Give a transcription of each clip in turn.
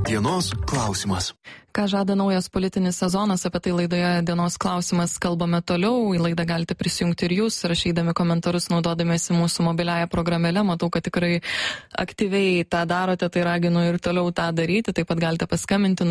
Dienos klausimas. Ką žada naujas politinis sezonas, apie tai laidoje Dienos klausimas kalbame toliau. Į laidą galite prisijungti ir jūs, rašydami komentarus, naudodamiesi mūsų mobiliąją programėlę. Matau, kad tikrai aktyviai tą darote, tai raginu ir toliau tą daryti. Taip pat galite paskambinti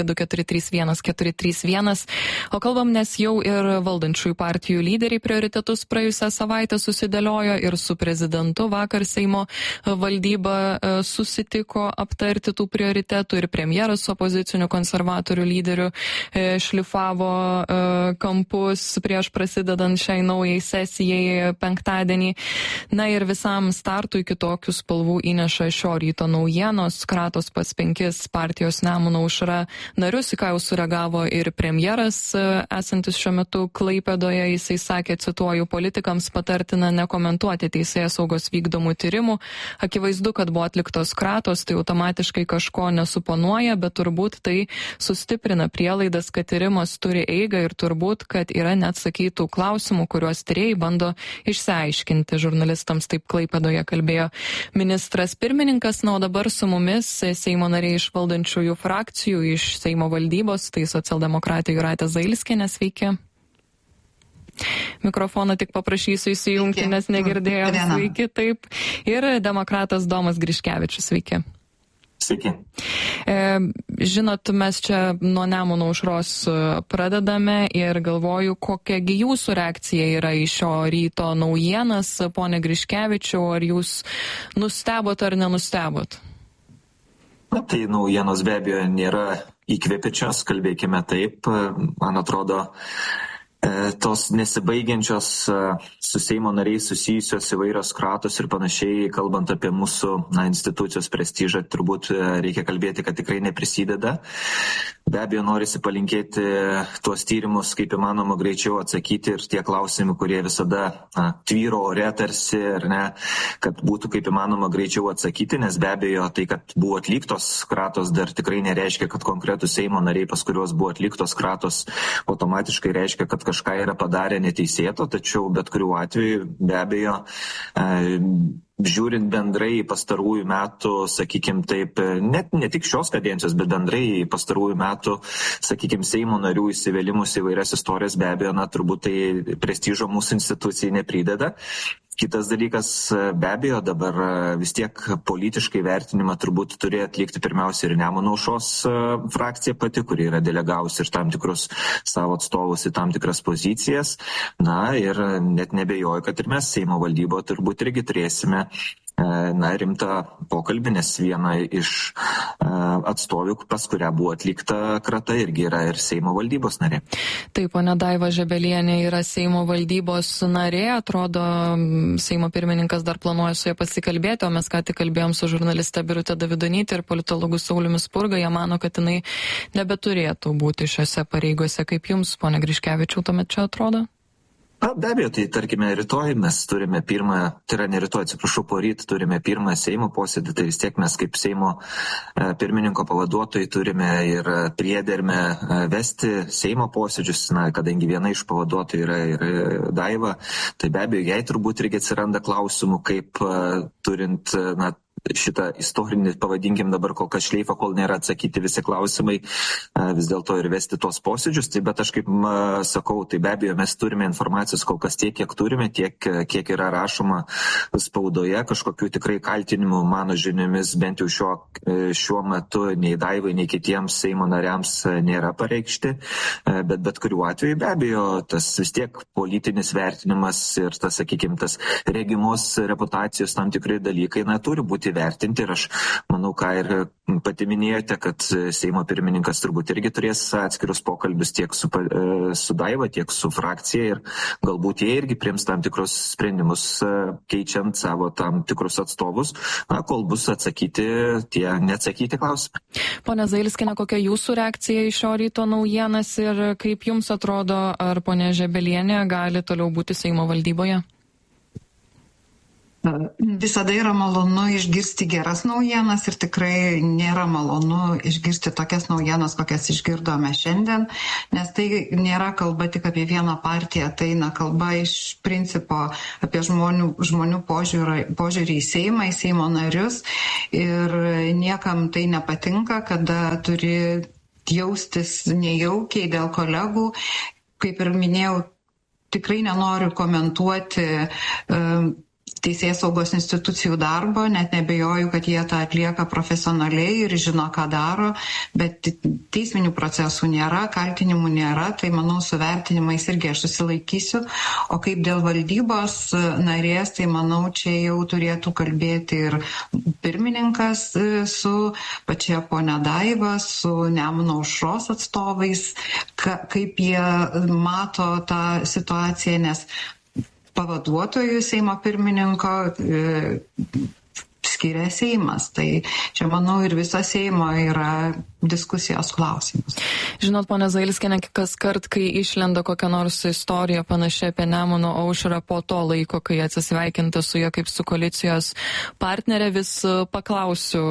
052431 O kalbam, nes jau ir valdančiųjų partijų lyderiai prioritetus praėjusią savaitę susidėliojo ir su prezidentu vakar Seimo valdyba susitiko aptarti tų prioritetų ir premjeras su opoziciniu konservatorių lyderiu šlifavo kampus prieš prasidedant šiai naujai sesijai penktadienį. Na ir visam startui kitokių spalvų įneša šio ryto naujienos. Kratos pas 5 partijos Nemuno aušra narius, į ką jau sureagavo ir premjeras esantis šiuo metu Klaipėdoje. Jisai sakė, cituoju, politikams patartina nekomentuoti teisėsaugos vykdomų tyrimų. Akivaizdu, kad buvo atliktos kratos, tai automatiškai kažko nesuponuoja, bet turbūt tai sustiprina prielaidas, kad tyrimas turi eigą ir turbūt, kad yra neatsakytų klausimų, kuriuos tyrėjai bando išsiaiškinti. Žurnalistams taip Klaipėdoje kalbėjo ministras pirmininkas. Na, o dabar su mumis Seimo nariai iš valdančiųjų frakcijų, iš Seimo valdybos, tai socialdemokratė Jūratė Zailskienė, sveiki. Mikrofoną tik paprašysiu įsijungti, nes negirdėjau. Sveiki, taip. Ir demokratas Domas Griškevičius, sveiki. Sveiki. Žinot, mes čia nuo Nemuno aušros pradedame ir galvoju, kokiagi jūsų reakcija yra į šio ryto naujienas. Pone Griškevičiau, ar jūs nustebot ar nenustebot? Tai naujienos be abejo nėra įkvepiančios, kalbėkime taip. Man atrodo, tos nesibaigiančios su Seimo nariais susijusios įvairios kratos ir panašiai, kalbant apie mūsų institucijos prestižą, turbūt reikia kalbėti, kad tikrai neprisideda. Be abejo, norisi palinkėti tuos tyrimus, kaip įmanoma greičiau atsakyti ir tie klausimai, kurie visada tvyro ore tarsi, ar ne, kad būtų kaip įmanoma greičiau atsakyti, nes be abejo tai, kad buvo atliktos kratos, dar tikrai nereiškia, kad konkretus Seimo nariai, pas kuriuos buvo atliktos kratos, automatiškai reiškia, kad kažką yra padarę neteisėto, tačiau bet kuriuo atveju be abejo, žiūrint bendrai į pastarųjų metų, sakykime taip, net ne tik šios kadencijos, bet bendrai į pastarųjų metų, sakykime, Seimo narių įsivėlimus į vairias istorijas, be abejo, turbūt tai prestižo mūsų institucijai neprideda. Kitas dalykas, be abejo, dabar vis tiek politiškai vertinimą turbūt turėjo atlikti pirmiausia ir Nemuno aušros frakcija pati, kuri yra delegavusi ir tam tikrus savo atstovus į tam tikras pozicijas. Na ir net nebejoju, kad ir mes Seimo valdybo turbūt irgi turėsime rimtą pokalbį, nes viena iš atstovių, pas kurią buvo atlikta krata, irgi yra ir Seimo valdybos narė. Taip, ponia Daiva Žebelienė yra Seimo valdybos narė, atrodo, Seimo pirmininkas dar planuoja su ja pasikalbėti, o mes ką tik kalbėjom su žurnaliste Birute Davidonyte ir politologu Sauliumi Spurga, jie mano, kad jinai nebeturėtų būti šiose pareigose. Kaip jums, ponia Griškevičiau, tuomet čia atrodo? Be abejo, tai tarkime rytoj mes turime pirmą, tai yra ne rytoj, atsiprašau, poryt turime pirmą Seimo posėdį, tai vis tiek mes kaip Seimo pirmininko pavaduotojai turime ir priedermę vesti Seimo posėdžius, kadangi viena iš pavaduotojų yra ir Daiva, tai be abejo, jai turbūt irgi atsiranda klausimų, kaip turint, šitą istorinį, pavadinkim dabar kol kas šleifą, kol nėra atsakyti visi klausimai, vis dėlto ir vesti tuos posėdžius. Tai bet aš kaip sakau, tai be abejo mes turime informacijos kol kas tiek, kiek turime, tiek, kiek yra rašoma spaudoje, kažkokių tikrai kaltinimų mano žiniomis bent jau šiuo metu nei Daivai, nei kitiems Seimo nariams nėra pareikšti, bet kuriuo atveju be abejo tas vis tiek politinis vertinimas ir tas, sakykime, tas regimos reputacijos tam tikrai dalykai, turi būti vertinti ir aš manau, ką ir pati minėjote, kad Seimo pirmininkas turbūt irgi turės atskirus pokalbius tiek su Daiva, tiek su frakcija ir galbūt jie irgi priims tam tikrus sprendimus, keičiant savo tam tikrus atstovus, kol bus atsakyti tie neatsakyti klausimai. Pone Zailskienė, kokia jūsų reakcija į šio ryto naujienas ir kaip jums atrodo, ar ponia Žebelienė gali toliau būti Seimo valdyboje? Visada yra malonu išgirsti geras naujienas ir tikrai nėra malonu išgirsti tokias naujienas, kokias išgirdome šiandien, nes tai nėra kalba tik apie vieną partiją, tai eina kalba iš principo apie žmonių požiūrį į Seimą, į Seimo narius ir niekam tai nepatinka, kada turi jaustis nejaukiai dėl kolegų. Kaip ir minėjau, tikrai nenoriu komentuoti teisėsaugos institucijų darbo, net nebejoju, kad jie tą atlieka profesionaliai ir žino, ką daro, bet teisminių procesų nėra, kaltinimų nėra, tai manau su vertinimais irgi aš susilaikysiu. O kaip dėl valdybos narės, tai manau, čia jau turėtų kalbėti ir pirmininkas su pačia ponia Daiva, su Nemuno aušros atstovais, kaip jie mato tą situaciją, nes pavaduotojų Seimo pirmininko skiria Seimas. Tai čia, manau, ir viso Seimo yra diskusijos klausimas. Žinot, ponia Zailskienė, kas kart, kai išlenda kokia nors istorija panašia apie Nemuno aušrą po to laiko, kai atsisveikinta su ja kaip su koalicijos partnerė, vis paklausiu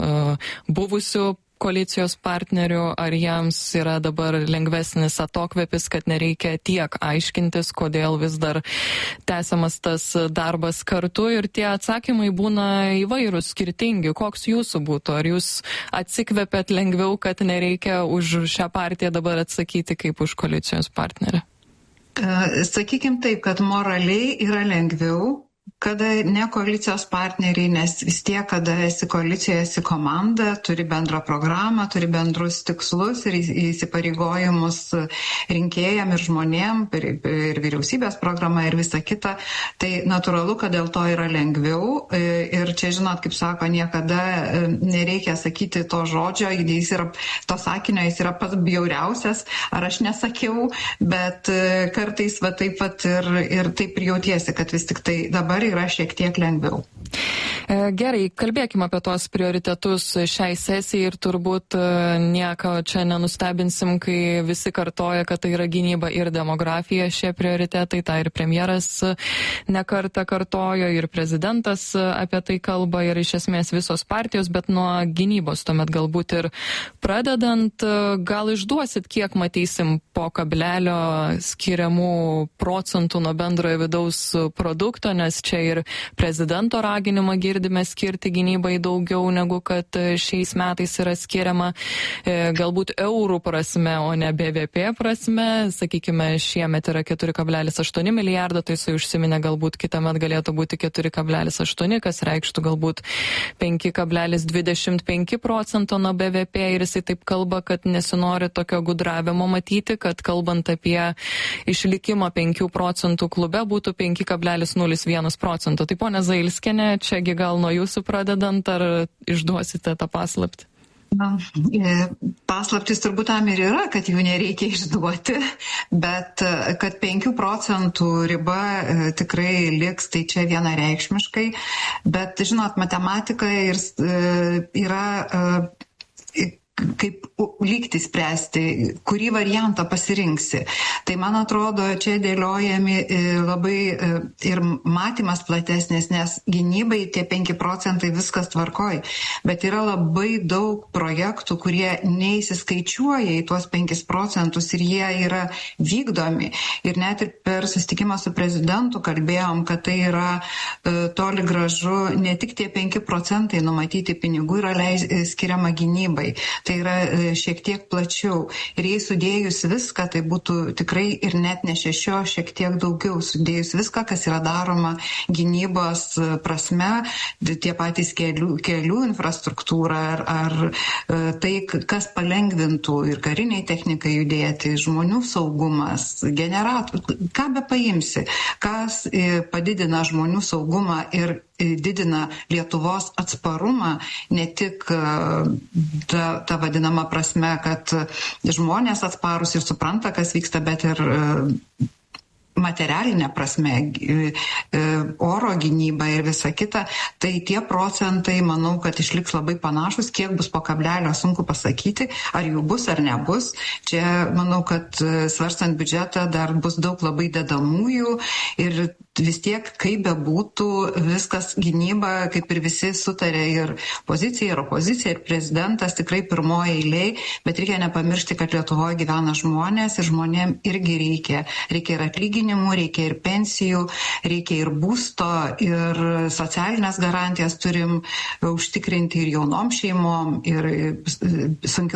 buvusių koalicijos partnerių, ar jiems yra dabar lengvesnis atokvėpis, kad nereikia tiek aiškintis, kodėl vis dar tęsiamas tas darbas kartu, ir tie atsakymai būna įvairūs, skirtingi. Koks jūsų būtų? Ar jūs atsikvėpėt lengviau, kad nereikia už šią partiją dabar atsakyti kaip už koalicijos partnerę? Sakykim taip, kad moraliai yra lengviau, kada ne koalicijos partneriai, nes vis tiek, kada esi koalicijoje, esi komanda, turi bendrą programą, turi bendrus tikslus ir įsipareigojimus rinkėjam ir žmonėm, ir vyriausybės programa ir visa kita, tai natūralu, kad dėl to yra lengviau. Ir čia, žinot, kaip sako, niekada nereikia sakyti to žodžio, jis yra, to sakinio jis yra pats bjauriausias, ar aš nesakiau, bet kartais va taip pat ir taip ir jautiesi, kad vis tik tai dabar yra šiek tiek lengviau. Gerai, kalbėkime apie tos prioritetus šiai sesijai ir turbūt nieko čia nenustebinsim, kai visi kartoja, kad tai yra gynyba ir demografija šie prioritetai, tai ir premjeras nekartą kartojo, ir prezidentas apie tai kalba, ir iš esmės visos partijos, bet nuo gynybos tuomet galbūt ir pradedant, gal išduosit, kiek matysim po kablelio skiriamų procentų nuo bendrojo vidaus produkto, nes čia ir prezidento raginimą girdime skirti gynybai daugiau negu kad šiais metais yra skiriama, galbūt eurų prasme, o ne BVP prasme. Sakykime, šiemet yra 4,8 milijardo, tai jisai užsiminė, galbūt kitąmet galėtų būti 4,8, kas reikštų galbūt 5,25% nuo BVP, ir jisai taip kalba, kad nesinori tokio gudravimo matyti, kad kalbant apie išlikimą 5 procentų klube būtų 5,01%. Tai ponia Zailskienė, čiagi gal nuo jūsų pradedant, ar išduosite tą paslaptį? Paslaptis turbūt tam ir yra, kad jų nereikia išduoti, bet kad 5 procentų riba tikrai liks, tai čia vienareikšmiškai, bet žinot, matematika yra kaip lygti spręsti, kurį variantą pasirinksi. Tai man atrodo, čia dėliojami labai ir matymas platesnis, nes gynybai tie 5 procentai viskas tvarkoj, bet yra labai daug projektų, kurie neįsiskaičiuoja į tuos 5 procentus ir jie yra vykdomi. Ir net ir per susitikimą su prezidentu kalbėjom, kad tai yra toli gražu, ne tik tie 5 procentai numatyti pinigų yra skiriama gynybai. Tai yra šiek tiek plačiau. Ir jei sudėjus viską, tai būtų tikrai ir net ne 6, šiek tiek daugiau. Sudėjus viską, kas yra daroma gynybos prasme, tie patys kelių infrastruktūra ar tai, kas palengvintų ir kariniai technikai judėti, žmonių saugumas, generatorių, ką be paimsi, kas padidina žmonių saugumą ir didina Lietuvos atsparumą, ne tik ta vadinama prasme, kad žmonės atsparus ir supranta, kas vyksta, bet ir materialinė prasme, oro gynyba ir visa kita, tai tie procentai, manau, kad išliks labai panašus, kiek bus po kablelio, sunku pasakyti, ar jų bus ar nebus. Čia, manau, kad svarstant biudžetą dar bus daug labai dedamųjų ir vis tiek, kaip bebūtų, viskas gynyba, kaip ir visi sutarė, ir pozicija, ir opozicija, ir prezidentas tikrai pirmoje eilėje, bet reikia nepamiršti, kad Lietuvoje gyvena žmonės ir žmonėm irgi reikia. Reikia ir atlyginimų, reikia ir pensijų, reikia ir būsto, ir socialinės garantijas turim užtikrinti ir jaunom šeimom, ir sunkiau